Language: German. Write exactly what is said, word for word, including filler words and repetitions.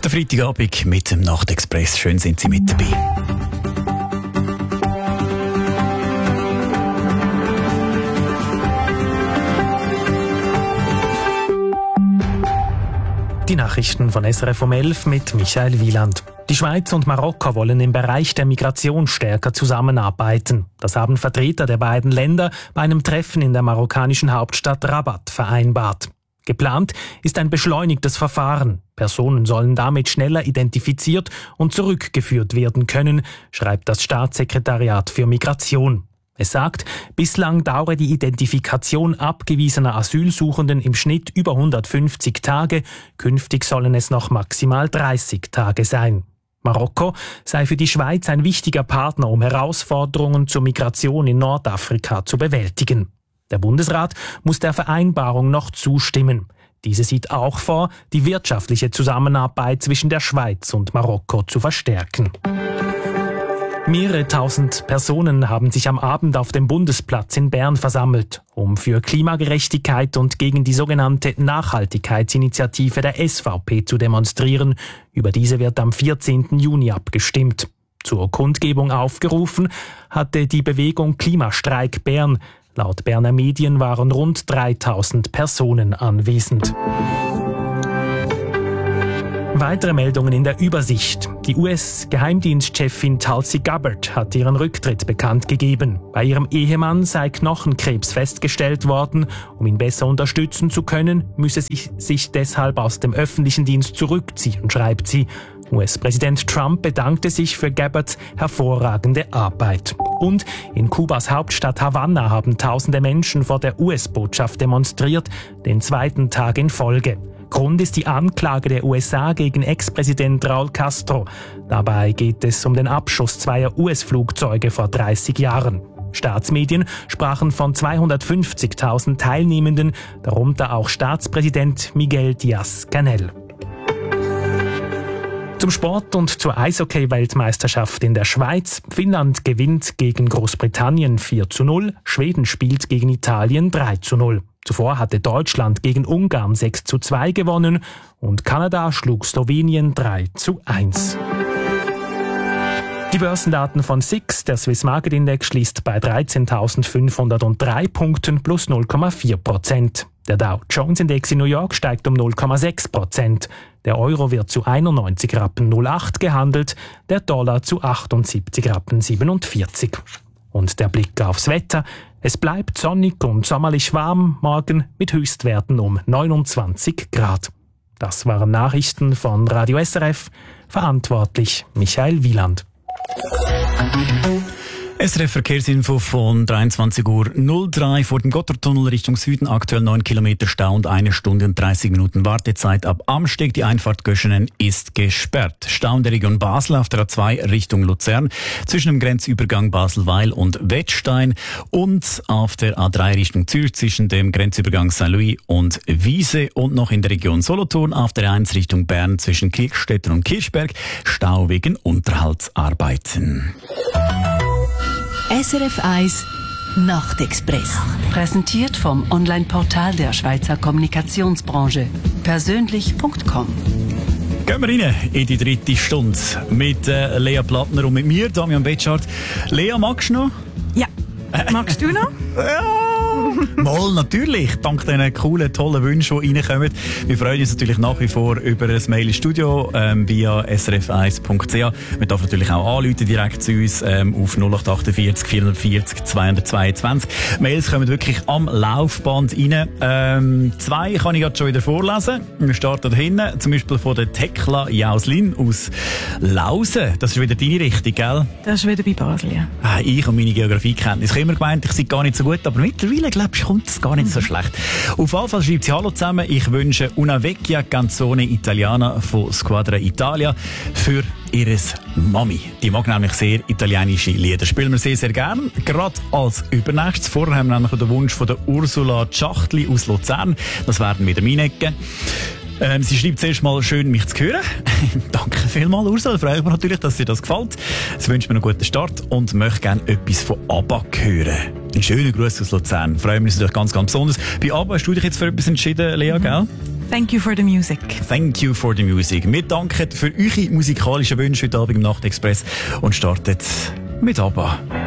Der Freitagabend mit dem Nachtexpress. Schön sind Sie mit dabei. Die Nachrichten von S R F um elf mit Michael Wieland. Die Schweiz und Marokko wollen im Bereich der Migration stärker zusammenarbeiten. Das haben Vertreter der beiden Länder bei einem Treffen in der marokkanischen Hauptstadt Rabat vereinbart. Geplant ist ein beschleunigtes Verfahren. Personen sollen damit schneller identifiziert und zurückgeführt werden können, schreibt das Staatssekretariat für Migration. Es sagt, bislang dauere die Identifikation abgewiesener Asylsuchenden im Schnitt über hundertfünfzig Tage, künftig sollen es noch maximal dreißig Tage sein. Marokko sei für die Schweiz ein wichtiger Partner, um Herausforderungen zur Migration in Nordafrika zu bewältigen. Der Bundesrat muss der Vereinbarung noch zustimmen. Diese sieht auch vor, die wirtschaftliche Zusammenarbeit zwischen der Schweiz und Marokko zu verstärken. Mehrere tausend Personen haben sich am Abend auf dem Bundesplatz in Bern versammelt, um für Klimagerechtigkeit und gegen die sogenannte Nachhaltigkeitsinitiative der S V P zu demonstrieren. Über diese wird am vierzehnten Juni abgestimmt. Zur Kundgebung aufgerufen hatte die Bewegung Klimastreik Bern. Laut Berner Medien waren rund dreitausend Personen anwesend. Weitere Meldungen in der Übersicht. Die U S-Geheimdienstchefin Tulsi Gabbard hat ihren Rücktritt bekannt gegeben. Bei ihrem Ehemann sei Knochenkrebs festgestellt worden. Um ihn besser unterstützen zu können, müsse sie sich deshalb aus dem öffentlichen Dienst zurückziehen, schreibt sie. U S-Präsident Trump bedankte sich für Gabbards hervorragende Arbeit. Und in Kubas Hauptstadt Havanna haben tausende Menschen vor der U S-Botschaft demonstriert, den zweiten Tag in Folge. Grund ist die Anklage der U S A gegen Ex-Präsident Raúl Castro. Dabei geht es um den Abschuss zweier U S-Flugzeuge vor dreißig Jahren. Staatsmedien sprachen von zweihundertfünfzigtausend Teilnehmenden, darunter auch Staatspräsident Miguel Díaz-Canel. Zum Sport und zur Eishockey-Weltmeisterschaft in der Schweiz. Finnland gewinnt gegen Großbritannien vier zu null, Schweden spielt gegen Italien drei zu null. Zuvor hatte Deutschland gegen Ungarn sechs zu zwei gewonnen und Kanada schlug Slowenien drei zu eins. Die Börsendaten von S I X, der Swiss Market Index, schließt bei dreizehntausendfünfhundertdrei Punkten plus null Komma vier Prozent. Der Dow Jones Index in New York steigt um null Komma sechs Prozent. Der Euro wird zu einundneunzig Rappen null acht gehandelt, der Dollar zu achtundsiebzig Rappen siebenundvierzig. Und der Blick aufs Wetter. Es bleibt sonnig und sommerlich warm, morgen mit Höchstwerten um neunundzwanzig Grad. Das waren Nachrichten von Radio S R F. Verantwortlich Michael Wieland. S R F Verkehrsinfo von dreiundzwanzig Uhr null drei vor dem Gotthardtunnel Richtung Süden. Aktuell neun Kilometer Stau und eine Stunde und dreißig Minuten Wartezeit. Ab Amsteg die Einfahrt Göschenen ist gesperrt. Stau in der Region Basel auf der A zwei Richtung Luzern zwischen dem Grenzübergang Baselweil und Wettstein und auf der A drei Richtung Zürich zwischen dem Grenzübergang Saint Louis und Wiese und noch in der Region Solothurn auf der eins Richtung Bern zwischen Kirchstetten und Kirchberg Stau wegen Unterhaltsarbeiten. S R F eins Nachtexpress. Präsentiert vom Online-Portal der Schweizer Kommunikationsbranche. Persönlich Punkt com. Gehen wir rein in die dritte Stunde mit äh, Lea Plattner und mit mir, Damian Betschart. Lea, magst du noch? Ja. Magst du noch? Ja. Mal, natürlich. Dank diesen coolen, tollen Wünschen, die reinkommen. Wir freuen uns natürlich nach wie vor über ein Mail ins Studio ähm, via s r f eins punkt c h. Wir dürfen natürlich auch anrufen direkt zu uns ähm, auf null acht achtundvierzig vierhundertvierzig zweihundertzweiundzwanzig. Mails kommen wirklich am Laufband rein. Ähm, zwei kann ich gerade schon wieder vorlesen. Wir starten da hinten, zum Beispiel von der Tekla Jauslin aus Lausen. Das ist wieder deine Richtung, gell? Das ist wieder bei Basel, ja. Ah, ich und meine Geografiekenntnis. Ich habe immer gemeint, ich sei gar nicht so gut, aber mittlerweile, glaube ich, kommt es gar nicht so schlecht. Auf jeden Fall schreibt sie Hallo zusammen. Ich wünsche Una Vecchia Canzone Italiana von Squadra Italia für ihres Mami. Die mag nämlich sehr italienische Lieder. Spielen wir sehr, sehr gern. Gerade als Übernächstes. Vorher haben wir nämlich den Wunsch von der Ursula Schachtli aus Luzern. Das werden wieder meine Ecke. Ähm, sie schreibt zuerst mal schön, mich zu hören. Danke vielmals, Ursula. Freue mich natürlich, dass dir das gefällt. Sie wünscht mir einen guten Start und möchte gerne etwas von ABBA hören. Ein schöner Gruß aus Luzern. Freuen wir uns natürlich ganz, ganz besonders. Bei ABBA hast du dich jetzt für etwas entschieden, Lea, gell? Thank you for the music. Thank you for the music. Wir danken für eure musikalischen Wünsche heute Abend im Nachtexpress und starten mit ABBA.